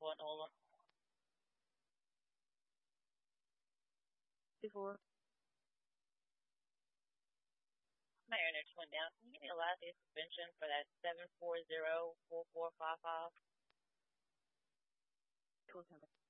one, hold on. Before my internet's went down. Can you give me a last day suspension for that 7404455?